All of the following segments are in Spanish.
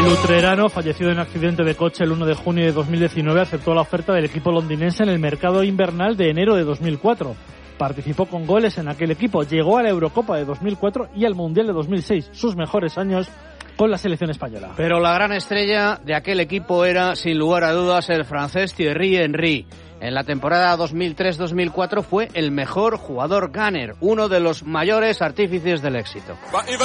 El utrerano, fallecido en accidente de coche el 1 de junio de 2019, aceptó la oferta del equipo londinense en el mercado invernal de enero de 2004. Participó con goles en aquel equipo, llegó a la Eurocopa de 2004 y al Mundial de 2006, sus mejores años con la selección española. Pero la gran estrella de aquel equipo era, sin lugar a dudas, el francés Thierry Henry. En la temporada 2003-2004 fue el mejor jugador gunner, uno de los mayores artífices del éxito.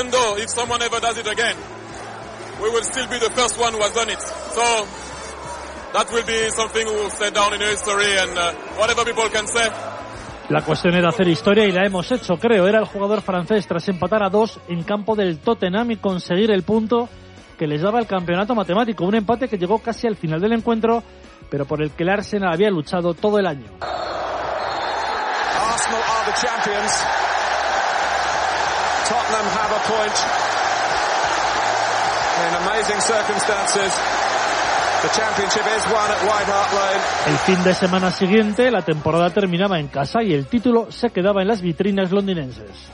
We will still be the first one who has done it. So that will be something we will set down in history and whatever people can say. La cuestión era hacer historia y la hemos hecho, creo. Era el jugador francés tras empatar a 2 en campo del Tottenham y conseguir el punto que les daba el campeonato matemático. Un empate que llegó casi al final del encuentro, pero por el que el Arsenal había luchado todo el año. Arsenal are the champions. Tottenham have a point. In amazing circumstances, the championship is won at White Hart Lane. El fin de semana siguiente, la temporada terminaba en casa y el título se quedaba en las vitrinas londinenses.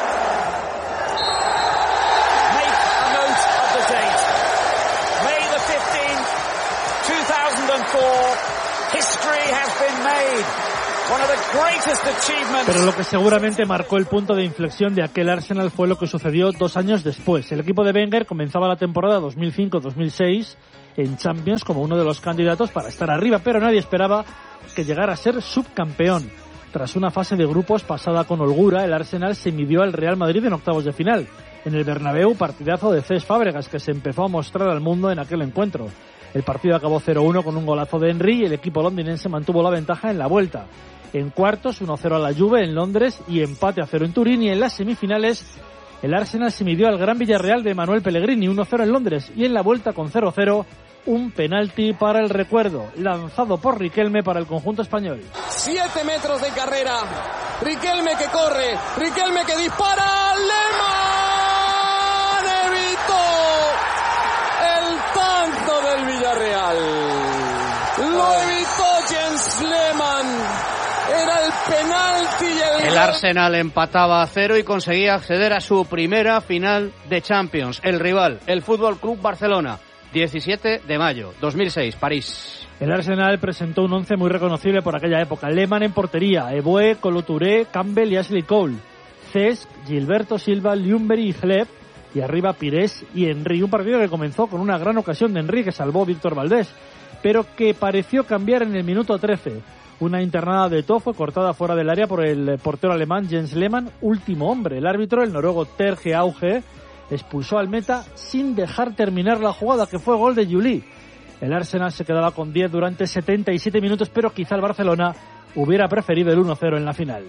Make a note of the date. May the 15th, 2004. History has been made. One of the greatest achievements. Pero lo que seguramente marcó el punto de inflexión de aquel Arsenal fue lo que sucedió 2 años después. El equipo de Wenger comenzaba la temporada 2005-2006 en Champions como uno de los candidatos para estar arriba, pero nadie esperaba que llegara a ser subcampeón. Tras una fase de grupos pasada con holgura, el Arsenal se midió al Real Madrid en octavos de final. En el Bernabéu, partidazo de Cesc Fábregas, que se empezó a mostrar al mundo en aquel encuentro. El partido acabó 0-1 con un golazo de Henry y el equipo londinense mantuvo la ventaja en la vuelta. En cuartos, 1-0 a la Juve en Londres y empate a 0 en Turín. Y en las semifinales, el Arsenal se midió al Gran Villarreal de Manuel Pellegrini, 1-0 en Londres. Y en la vuelta con 0-0, un penalti para el recuerdo, lanzado por Riquelme para el conjunto español. 7 metros de carrera. Riquelme que corre. Riquelme que dispara. Lehmann evitó el tanto del Villarreal. Lo evitó Jens Lehmann. Era el penalti y el Arsenal empataba a 0 y conseguía acceder a su primera final de Champions. El rival, el Fútbol Club Barcelona, 17 de mayo, 2006, París. El Arsenal presentó un 11 muy reconocible por aquella época. Lehmann en portería, Eboué, Kolo Touré, Campbell y Ashley Cole. Cesc, Gilberto Silva, Ljungberg y Hleb. Y arriba Pires y Henry. Un partido que comenzó con una gran ocasión de Henry que salvó Víctor Valdés, pero que pareció cambiar en el minuto 13. Una internada de Toh fue cortada fuera del área por el portero alemán Jens Lehmann, último hombre. El árbitro, el noruego Terje Auge, expulsó al meta sin dejar terminar la jugada, que fue gol de Juli. El Arsenal se quedaba con 10 durante 77 minutos, pero quizá el Barcelona hubiera preferido el 1-0 en la final.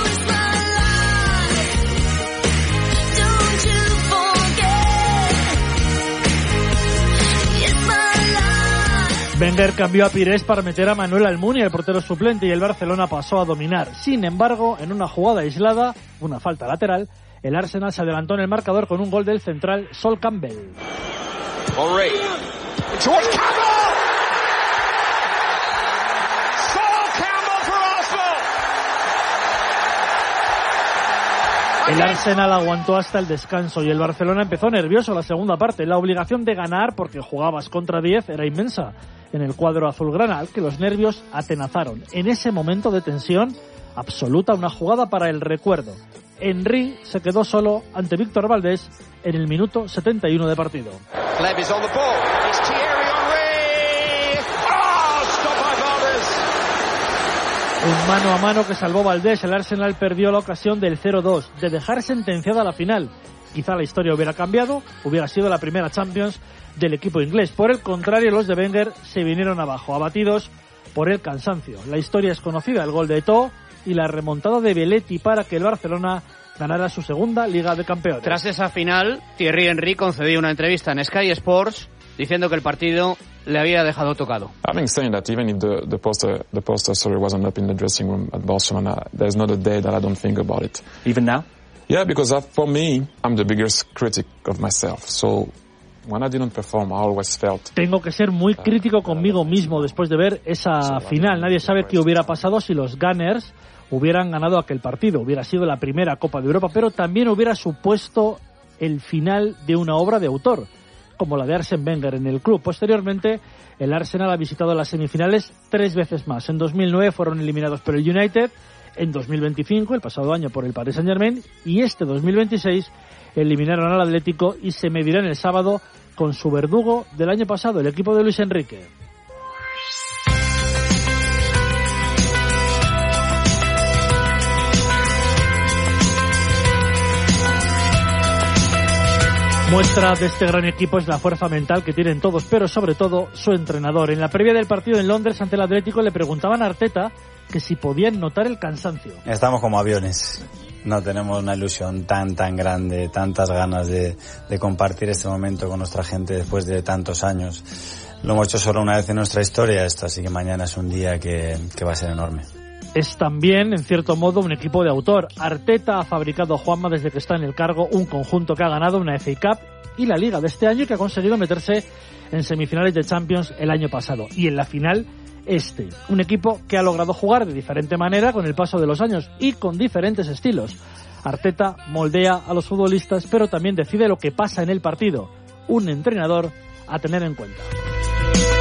Wenger cambió a Pires para meter a Manuel Almunia, el portero suplente, y el Barcelona pasó a dominar. Sin embargo, en una jugada aislada, una falta lateral, el Arsenal se adelantó en el marcador con un gol del central Sol Campbell. Henry. George Campbell! Sol Campbell for Arsenal! El Arsenal aguantó hasta el descanso y el Barcelona empezó nervioso la segunda parte. La obligación de ganar, porque jugabas contra 10, era inmensa en el cuadro azulgrana, al que los nervios atenazaron. En ese momento de tensión absoluta, una jugada para el recuerdo. Henry se quedó solo ante Víctor Valdés en el minuto 71 de partido. Un mano a mano que salvó Valdés. El Arsenal perdió la ocasión del 0-2, de dejar sentenciada la final. Quizá la historia hubiera cambiado, hubiera sido la primera Champions del equipo inglés. Por el contrario, los de Wenger se vinieron abajo, abatidos por el cansancio. La historia es conocida, el gol de Eto'o y la remontada de Belletti para que el Barcelona ganara su segunda Liga de Campeones. Tras esa final, Thierry Henry concedió una entrevista en Sky Sports diciendo que el partido le había dejado tocado. Having said that, even if the poster story wasn't up in the dressing room at Barcelona, there's not a day that I don't think about it. Even now? Yeah, because for me, I'm the biggest critic of myself. So when I didn't perform, I always felt. Tengo que ser muy crítico conmigo mismo después de ver esa final. Nadie sabe qué hubiera pasado si los Gunners hubieran ganado aquel partido. Hubiera sido la primera Copa de Europa, pero también hubiera supuesto el final de una obra de autor. como la de Arsène Wenger en el club. Posteriormente, el Arsenal ha visitado las semifinales 3 veces más. En 2009 fueron eliminados por el United, en 2025, el pasado año, por el Paris Saint-Germain, y este 2026 eliminaron al Atlético y se medirán el sábado con su verdugo del año pasado, el equipo de Luis Enrique. Muestra de este gran equipo es la fuerza mental que tienen todos, pero sobre todo su entrenador. En la previa del partido en Londres ante el Atlético le preguntaban a Arteta que si podían notar el cansancio. Estamos como aviones. No tenemos una ilusión tan grande, tantas ganas de compartir este momento con nuestra gente después de tantos años. Lo hemos hecho solo una vez en nuestra historia esto, así que mañana es un día que va a ser enorme. Es también, en cierto modo, un equipo de autor. Arteta ha fabricado, Juanma, desde que está en el cargo, un conjunto que ha ganado una FA Cup y la Liga de este año, y que ha conseguido meterse en semifinales de Champions el año pasado. Y en la final, un equipo que ha logrado jugar de diferente manera con el paso de los años y con diferentes estilos. Arteta moldea a los futbolistas, pero también decide lo que pasa en el partido. Un entrenador a tener en cuenta.